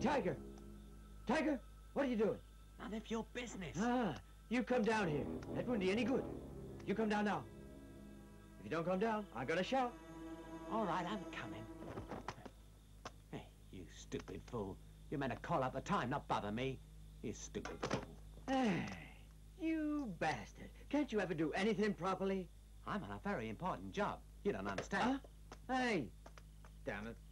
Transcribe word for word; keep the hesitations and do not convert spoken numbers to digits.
Tiger! Tiger, what are you doing? None of your business. Ah, you come down here. That wouldn't be any good. You come down now. If you don't come down, I'm gonna shout. All right, I'm coming. Hey, you stupid fool. You meant to call up the time, not bother me. You stupid fool. Hey, you bastard. Can't you ever do anything properly? I'm on a very important job. You don't understand. Huh? Hey, damn it.